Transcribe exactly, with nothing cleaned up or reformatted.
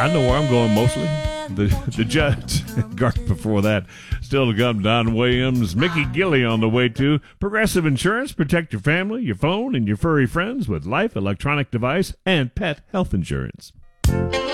I know where I'm going mostly. The the Judds. Before that, still to come, Don Williams, Mickey Gilley on the way to Progressive Insurance. Protect your family, your phone, and your furry friends with life, electronic device, and pet health insurance.